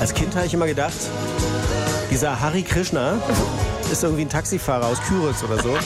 Als Kind habe ich immer gedacht, dieser Hari Krishna ist irgendwie ein Taxifahrer aus Küritz oder so.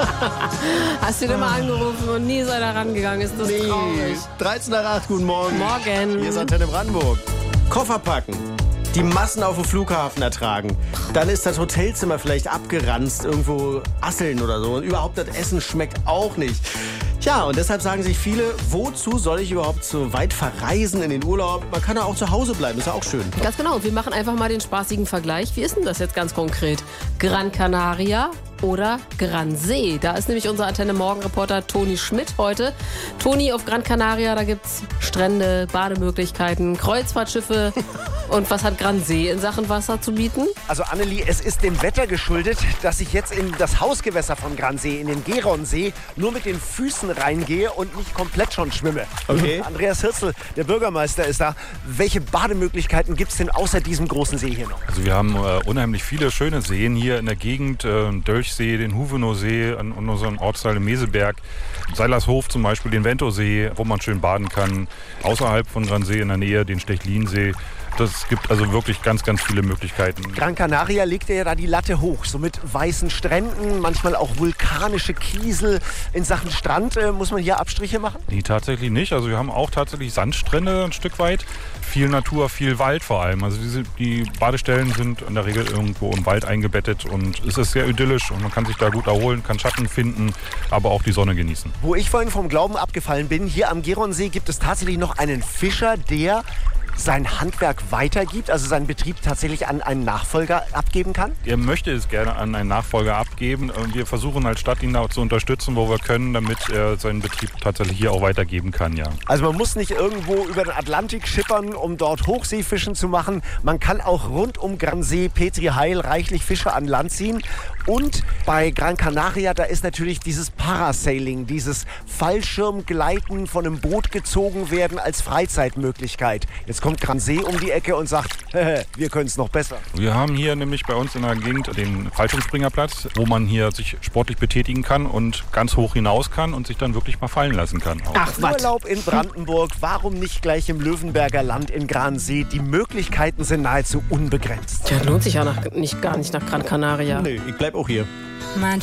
Hast du den mal angerufen und nie ist einer rangegangen? Ist das traurig? 13 nach 8, guten Morgen. Morgen. Hier ist Antenne Brandenburg. Koffer packen. Die Massen auf dem Flughafen ertragen. Dann ist das Hotelzimmer vielleicht abgeranzt, irgendwo Asseln oder so. Und überhaupt das Essen schmeckt auch nicht. Ja, und deshalb sagen sich viele, wozu soll ich überhaupt so weit verreisen in den Urlaub? Man kann ja auch zu Hause bleiben, ist ja auch schön. Ganz genau. Wir machen einfach mal den spaßigen Vergleich. Wie ist denn das jetzt ganz konkret? Gran Canaria oder Gran See? Da ist nämlich unser Antenne-Morgen-Reporter Toni Schmidt heute. Toni, auf Gran Canaria, da gibt's Strände, Bademöglichkeiten, Kreuzfahrtschiffe. Und was hat Gran See in Sachen Wasser zu bieten? Also Annelie, es ist dem Wetter geschuldet, dass ich jetzt in das Hausgewässer von Gran See, in den Geronsee, nur mit den Füßen reingehe und nicht komplett schon schwimme. Okay. Andreas Hirzel, der Bürgermeister, ist da. Welche Bademöglichkeiten gibt es denn außer diesem großen See hier noch? Also wir haben unheimlich viele schöne Seen hier in der Gegend. Dölchsee, den Huvenow-See an unserem Ortsteil im Meseberg. Seilershof zum Beispiel, den Ventosee, wo man schön baden kann. Außerhalb von Gran See in der Nähe den Stechlinsee. Das gibt also wirklich ganz, ganz viele Möglichkeiten. Gran Canaria legt ja da die Latte hoch, so mit weißen Stränden, manchmal auch vulkanische Kiesel. In Sachen Strand muss man hier Abstriche machen? Nee, tatsächlich nicht. Also wir haben auch tatsächlich Sandstrände ein Stück weit. Viel Natur, viel Wald vor allem. Also die Badestellen sind in der Regel irgendwo im Wald eingebettet und es ist sehr idyllisch und man kann sich da gut erholen, kann Schatten finden, aber auch die Sonne genießen. Wo ich vorhin vom Glauben abgefallen bin, hier am Geronsee gibt es tatsächlich noch einen Fischer, der sein Handwerk weitergibt, also seinen Betrieb tatsächlich an einen Nachfolger abgeben kann? Er möchte es gerne an einen Nachfolger abgeben. Wir versuchen als Stadt ihn da zu unterstützen, wo wir können, damit er seinen Betrieb tatsächlich hier auch weitergeben kann, ja. Also man muss nicht irgendwo über den Atlantik schippern, um dort Hochseefischen zu machen. Man kann auch rund um Gran See, Petri Heil, reichlich Fische an Land ziehen. Und bei Gran Canaria, da ist natürlich dieses Parasailing, dieses Fallschirmgleiten, von einem Boot gezogen werden als Freizeitmöglichkeit. Jetzt kommt Gran See um die Ecke und sagt, wir können es noch besser. Wir haben hier nämlich bei uns in der Gegend den Fallschirmspringerplatz, wo man hier sich sportlich betätigen kann und ganz hoch hinaus kann und sich dann wirklich mal fallen lassen kann. Ach, Urlaub in Brandenburg, warum nicht gleich im Löwenberger Land in Gran See? Die Möglichkeiten sind nahezu unbegrenzt. Ja, lohnt sich ja gar nicht nach Gran Canaria. Nee, ich bleib auch hier. Mein